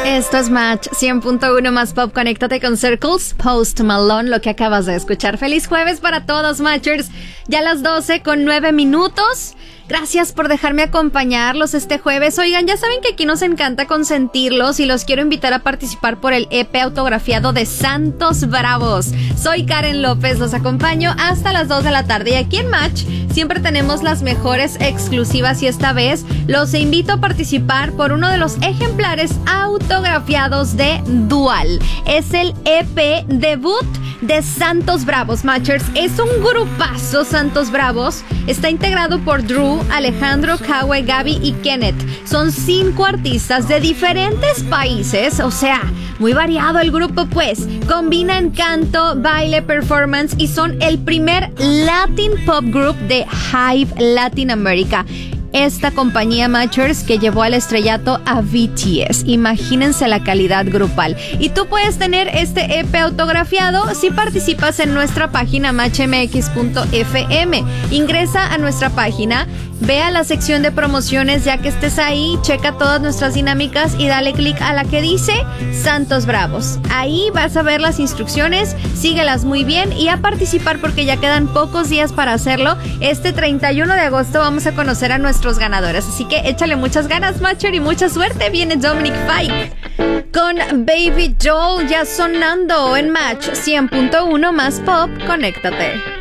Esto es Match 100.1 más Pop. Conéctate con Circles, Post Malone, lo que acabas de escuchar. Feliz jueves para todos, Matchers. Ya a las 12:09. Gracias por dejarme acompañarlos este jueves. Oigan, ya saben que aquí nos encanta consentirlos y los quiero invitar a participar por el EP autografiado de Santos Bravos. Soy Karen López, los acompaño hasta las 2 de la tarde. Y aquí en Match siempre tenemos las mejores exclusivas y esta vez los invito a participar por uno de los ejemplares autografiados de Dual. Es el EP debut de Santos Bravos, Matchers. Es un grupazo, Santos Bravos. Está integrado por Drew, Alejandro, Kawe, Gaby y Kenneth. Son 5 artistas de diferentes países, o sea, muy variado el grupo, pues. Combinan canto, baile, performance y son el primer Latin Pop Group de Hive Latinoamérica. Esta compañía, Matchers, que llevó al estrellato a BTS. Imagínense la calidad grupal. Y tú puedes tener este EP autografiado si participas en nuestra página matchmx.fm. Ingresa a nuestra página, ve a la sección de promociones ya que estés ahí, checa todas nuestras dinámicas y dale clic a la que dice Santos Bravos. Ahí vas a ver las instrucciones, síguelas muy bien y a participar porque ya quedan pocos días para hacerlo. Este 31 de agosto vamos a conocer a nuestros ganadores, así que échale muchas ganas, Matcher, y mucha suerte. Viene Dominic Fike con Baby Doll ya sonando en Match 100.1 más Pop. Conéctate.